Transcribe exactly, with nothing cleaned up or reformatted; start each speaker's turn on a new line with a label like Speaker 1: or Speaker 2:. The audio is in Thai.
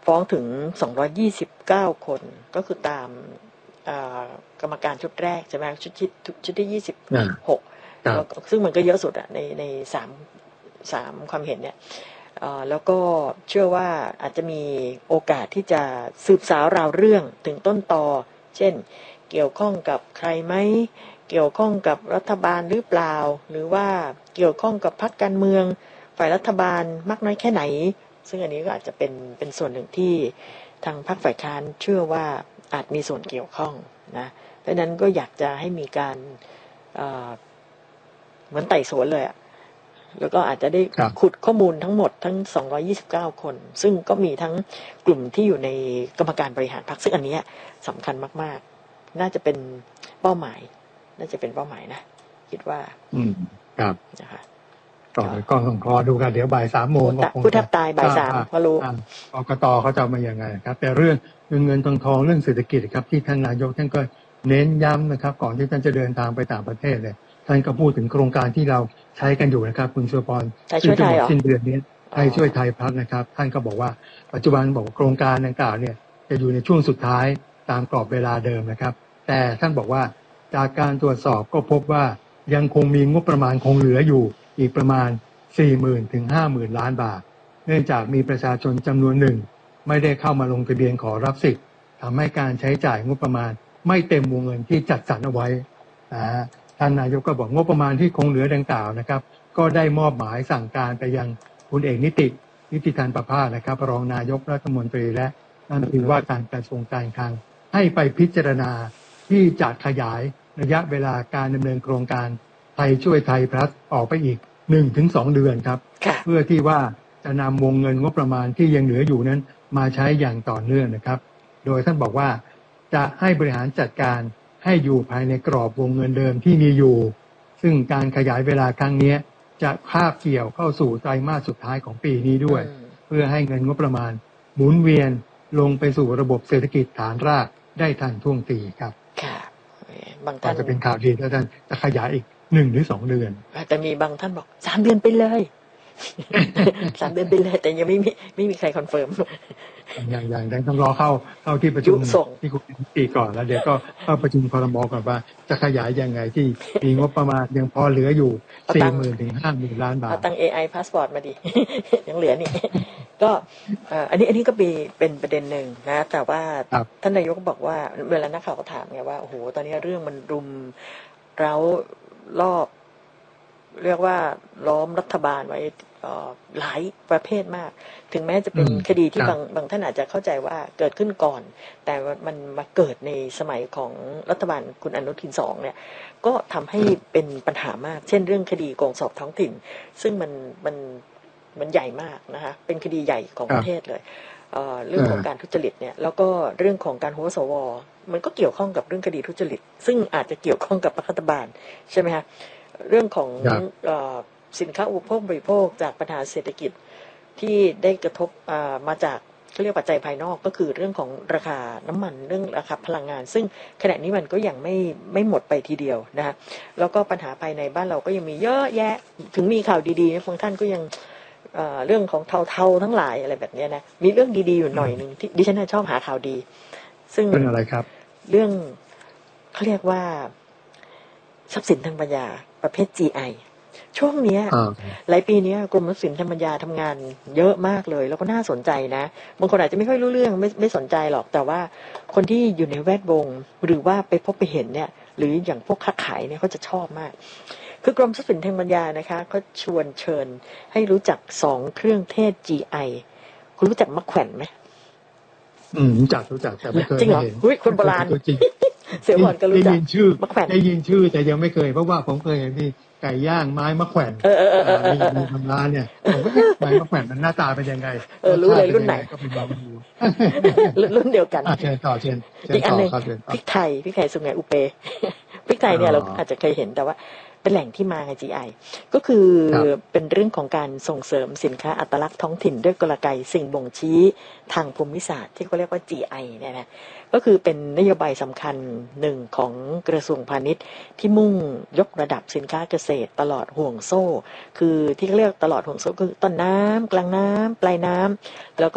Speaker 1: ฟ้องถึงสองร้อยยี่สิบเก้าคนก็คือตามกรรมการชุดแรกใช่ไหมชุดที่ชุดที่ยี่สิบหกซึ่งมันก็เยอะสุดอะในในสามสามความเห็นเนี่ยแล้วก็เชื่อว่าอาจจะมีโอกาสที่จะสืบสาวราวเรื่องถึงต้นตอเช่นเกี่ยวข้องกับใครไหมเกี่ยวข้องกับรัฐบาลหรือเปล่าหรือว่าเกี่ยวข้องกับพรรคการเมืองฝ่ายรัฐบาลมากน้อยแค่ไหนซึ่งอันนี้ก็อาจจะเป็นเป็นส่วนหนึ่งที่ทางพรรคฝ่ายค้านเชื่อว่าอาจมีส่วนเกี่ยวข้องนะเพราะนั้นก็อยากจะให้มีการเหมือนไต่สวนเลยอะแล้วก็อาจจะได้ขุดข้อมูลทั้งหมดทั้งสองร้อยยี่สิบเก้าคนซึ่งก็มีทั้งกลุ่มที่อยู่ในกรรมการบริหารพรรคซึ่งอันนี้สำคัญมากๆน่าจะเป็นเป้าหมายน่าจะเป็นเป้าหมายนะคิดว่า
Speaker 2: อืมครับ
Speaker 1: นะคะ
Speaker 2: ก็ก็ต้องรอดูกันเดี๋ยวบ่ายสามโมง
Speaker 1: ผู้ทับตายบ่ายสามก็รู้
Speaker 2: กกตเขาจะมายังไงครับแต่เรื่องเงินเงินทองทองเรื่องเศรษฐกิจครับที่ท่านนายกท่านก็เน้นย้ำนะครับก่อนที่ท่านจะเดินทางไปต่างประเทศเนี่ยท่านก็พูดถึงโครงการที่เราใช้กันอยู่นะครับคุณสุพร
Speaker 1: ซึ่งจะหมด
Speaker 2: สิ้นเดือนนี้ไทยช่วยไทยพัฒน์นะครับท่านก็บอกว่าปัจจุบันบอกโครงการดังกล่าวเนี่ยจะอยู่ในช่วงสุดท้ายตามกรอบเวลาเดิมนะครับแต่ท่านบอกว่าจากการตรวจสอบก็พบว่ายังคงมีงบประมาณคงเหลืออยู่อีกประมาณ สี่หมื่น ถึง ห้าหมื่น ล้านบาทเนื่องจากมีประชาชนจำนวนหนึ่งไม่ได้เข้ามาลงทะเบียนขอรับสิทธิ์ทำให้การใช้จ่ายงบประมาณไม่เต็มวงเงินที่จัดสรรเอาไว้นะท่านนายกก็บอกงบประมาณที่คงเหลือดังกล่าวนะครับก็ได้มอบหมายสั่งการไปยังพลเอกนิตินิติธารประภาสนะครับรองนายกรัฐมนตรีและรัฐมนตรีว่าการกระทรวงการคลังให้ไปพิจารณาที่จะขยายระยะเวลาการดำเนินโครงการไทยช่วยไทยพลัสออกไปอีก หนึ่งถึงสอง เดือนครับเพื่อที่ว่าจะนำวงเงินงบประมาณที่ยังเหลืออยู่นั้นมาใช้อย่างต่อเนื่องนะครับโดยท่านบอกว่าจะให้บริหารจัดการให้อยู่ภายในกรอบวงเงินเดิมที่มีอยู่ซึ่งการขยายเวลาครั้งนี้จะคาบเกี่ยวเข้าสู่ไตรมาสสุดท้ายของปีนี้ด้วยเพื่อให้เงินงบประมาณหมุนเวียนลงไปสู่ระบบเศรษฐกิจฐานรากได้ทันท่วงทีครับ
Speaker 1: ค่ะบางท่าน
Speaker 2: จะเป็นข่าวดีถ้าท่านจะขยายอีกหนึ่งหรือสองเดือน
Speaker 1: แต่มีบางท่านบอกสามเดือนไปเลยสามเดือนไปเลยแต่ยังไม่มีไม่มีใครคอนเฟิร์ม
Speaker 2: อย่างอย่างยังต้องรอเข้าเข้าที่ประชุมที่คุณตีก่อนแล้วเดี๋ยวก็เข้าประชุมครม.ก่อนว่าจะขยายยังไงที่มีงบประมาณยังพอเหลืออยู่ สี่หมื่น ถึง ห้าหมื่น ล้านบาท
Speaker 1: เอาตัง เอ ไอ Passport มาดิยังเหลือนี่ก็อันนี้อันนี้ก็เป็นเป็นประเด็นหนึ่งนะแต่ว่าท่านนายกบอกว่าเวลานักข่าวก็ถามไงว่าโอ้โหตอนนี้เรื่องมันรุมเร้ารอบเรียกว่าล้อมรัฐบาลไว้หลายประเภทมากถึงแม้จะเป็นคดีที่บางบางท่านอาจจะเข้าใจว่าเกิดขึ้นก่อนแต่มันมาเกิดในสมัยของรัฐบาลคุณอนุทินสองเนี่ยก็ทำให้เป็นปัญหามากเช่นเรื่องคดีโกงสอบท้องถิ่นซึ่งมันมันมันใหญ่มากนะคะเป็นคดีใหญ่ของประเทศเลยเรื่องของการทุจริตเนี่ยแล้วก็เรื่องของการหัวสวมันก็เกี่ยวข้องกับเรื่องคดีทุจริตซึ่งอาจจะเกี่ยวข้องกับรัฐบาลใช่ไหมคะเรื่องของสินค้าอุปโภคบริโภคจากปัญหาเศรษฐกิจที่ได้กระทบมาจากเขาเรียกปัจจัยภายนอกก็คือเรื่องของราคาน้ำมันเรื่องราคาพลังงานซึ่งขณะนี้มันก็ยังไม่ไม่หมดไปทีเดียวนะคะแล้วก็ปัญหาภายในบ้านเราก็ยังมีเยอะแยะถึงมีข่าวดีๆบางท่านก็ยังเรื่องของเทาๆทั้งหลายอะไรแบบนี้นะมีเรื่องดีๆอยู่หน่อยนึงที่ดิฉันชอบหาข่าวดีซึ่ง
Speaker 2: เป็นอะไรครับ
Speaker 1: เรื่องเขาเรียกว่าทรัพย์สินทางปัญญาประเภท จี ไอ ช่วงนี้หลายปีนี้กรมทรัพย์สินทางปัญญาทำงานเยอะมากเลยแล้วก็น่าสนใจนะบางคนอาจจะไม่ค่อยรู้เรื่องไม่ไม่สนใจหรอกแต่ว่าคนที่อยู่ในแวดวงหรือว่าไปพบไปเห็นเนี่ยหรืออย่างพวกค้าขายเนี่ยเขาจะชอบมากคือกรมทรัพย์สินทางปัญญานะคะเขาชวนเชิญให้รู้จักสองเครื่องเทศ จี ไอ คุณรู้จักมะแขวนไหม
Speaker 2: อืมรู้จักรู้จักแต่ไม่เคย
Speaker 1: จริงเหรอหุ้ยคนโบราณเสียก่อนก็รู้จักมะแขวน
Speaker 2: ได้ยินชื่อแต่ยังไม่เคยเพราะว่าผมเคยเห็นที่ไก่ย่างไม้มะแขวนมีมีทำร้านเนี่ยผมก็ไม้มะแขวนมันหน้าตาเป็นยังไง
Speaker 1: เออรู้เลยรุ่นไหน
Speaker 2: ก็เป็นลองดู
Speaker 1: รุ่นเดียวกัน
Speaker 2: เชิญต่อเชิญ
Speaker 1: อีกอันนึงพริกไทยพริกไทยสุไหงอุเปพริกไทยเนี่ยเราอาจจะเคยเห็นแต่ว่าเป็นแหล่งที่มาไง จี ไอ ก็คือเป็นเรื่องของการส่งเสริมสินค้าอัตลักษณ์ท้องถิ่นด้วยกลไกสิ่งบ่งชี้ทางภูมิศาสตร์ที่เขาเรียกว่า จี ไอ เนี่ยนะก็คือเป็นนโยบายสำคัญหนึ่งของกระทรวงพาณิชย์ที่มุ่งยกระดับสินค้าเกษตรตลอดห่วงโซ่คือที่เขาเรียกตลอดห่วงโซ่คือต้นน้ำกลางน้ำปลายน้ำแล้วก็